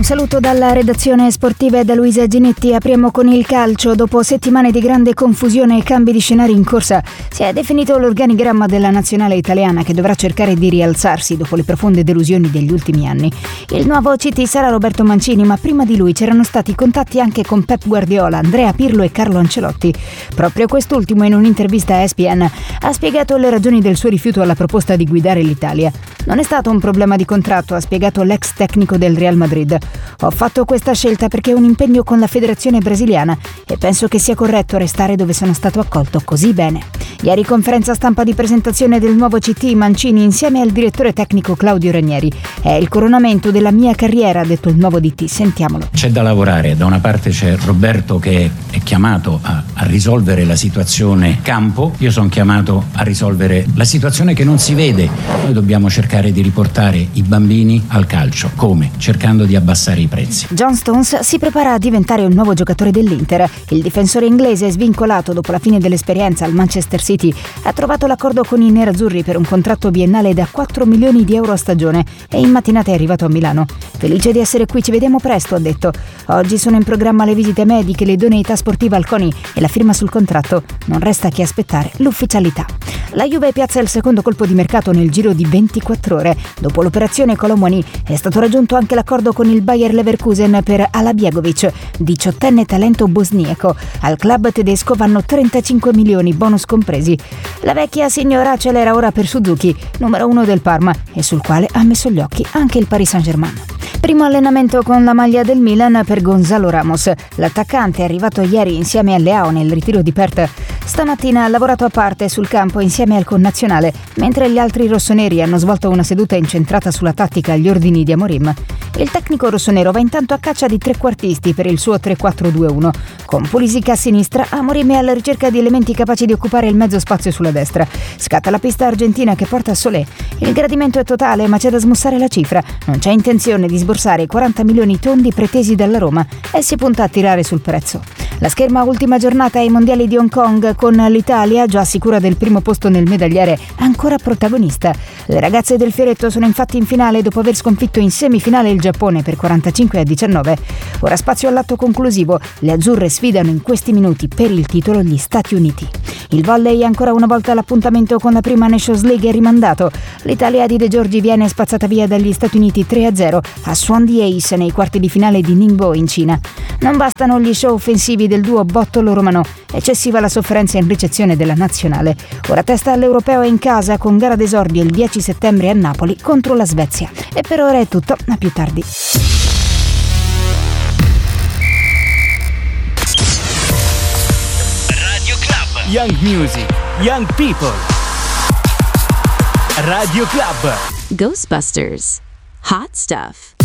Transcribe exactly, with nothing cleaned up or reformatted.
saluto dalla redazione sportiva e da Luisa Ginetti. Apriamo con il calcio. Dopo settimane di grande confusione e cambi di scenari in corsa, si è definito l'organigramma della nazionale italiana, che dovrà cercare di rialzarsi dopo le profonde delusioni degli ultimi anni. Il nuovo C T sarà Roberto Mancini, ma prima di lui c'erano stati contatti anche con Pep Guardiola, Andrea Pirlo e Carlo Ancelotti. Proprio quest'ultimo, in un'intervista a E S P N, ha spiegato le ragioni del suo rifiuto alla proposta di guidare l'Italia. Non è stato un problema di contratto, ha spiegato l'ex tecnico del Real Madrid. Ho fatto questa scelta perché è un impegno con la federazione brasiliana e penso che sia corretto restare dove sono stato accolto così bene. Ieri conferenza stampa di presentazione del nuovo C T Mancini insieme al direttore tecnico Claudio Ranieri. È il coronamento della mia carriera, ha detto il nuovo D T. Sentiamolo. C'è da lavorare. Da una parte c'è Roberto che è chiamato a, a risolvere la situazione campo. Io sono chiamato a risolvere la situazione che non si vede. Noi dobbiamo cercare di riportare i bambini al calcio. Come? Cercando di abbassare i prezzi. John Stones si prepara a diventare un nuovo giocatore dell'Inter. Il difensore inglese, svincolato dopo la fine dell'esperienza al Manchester City, ha trovato l'accordo con i nerazzurri per un contratto biennale da quattro milioni di euro a stagione e in mattinata è arrivato a Milano. Felice di essere qui, ci vediamo presto, ha detto. Oggi sono in programma le visite mediche, l'idoneità sportiva al CONI e la firma sul contratto. Non resta che aspettare l'ufficialità. La Juve piazza il secondo colpo di mercato nel giro di ventiquattro ore. Dopo l'operazione Colomoni è stato raggiunto anche l'accordo con il Bayer Leverkusen per Alabiagovic, diciottenne talento bosniaco. Al club tedesco vanno trentacinque milioni, bonus compresi. La vecchia signora accelera ora per Suzuki, numero uno del Parma, e sul quale ha messo gli occhi anche il Paris Saint-Germain. Primo allenamento con la maglia del Milan per Gonzalo Ramos. L'attaccante è arrivato ieri insieme a Leao nel ritiro di Perth. Stamattina ha lavorato a parte sul campo insieme al connazionale, mentre gli altri rossoneri hanno svolto una seduta incentrata sulla tattica agli ordini di Amorim. Il tecnico rossonero va intanto a caccia di trequartisti per il suo tre quattro due uno. Con Pulisic a sinistra, Amorim è alla ricerca di elementi capaci di occupare il mezzo spazio sulla destra. Scatta la pista argentina che porta a Solé. Il gradimento è totale, ma c'è da smussare la cifra. Non c'è intenzione di sborsare i quaranta milioni tondi pretesi dalla Roma e si punta a tirare sul prezzo. La scherma ultima giornata ai mondiali di Hong Kong, con l'Italia, già sicura del primo posto nel medagliere, ancora protagonista. Le ragazze del Fioretto sono infatti in finale dopo aver sconfitto in semifinale il Giappone per quarantacinque a diciannove. Ora spazio all'atto conclusivo. Le azzurre sfidano in questi minuti per il titolo gli Stati Uniti. Il volley ancora una volta l'appuntamento con la prima Nations League è rimandato. L'Italia di De Giorgi viene spazzata via dagli Stati Uniti tre a zero a Swan the Ace nei quarti di finale di Ningbo in Cina. Non bastano gli show offensivi del duo Bottolo-Romano, eccessiva la sofferenza in ricezione della nazionale. Ora testa all'Europeo in casa con gara d'esordio il dieci settembre a Napoli contro la Svezia. E per ora è tutto, a più tardi. Radio Club. Young Music, Young People. Radio Club. Ghostbusters. Hot stuff.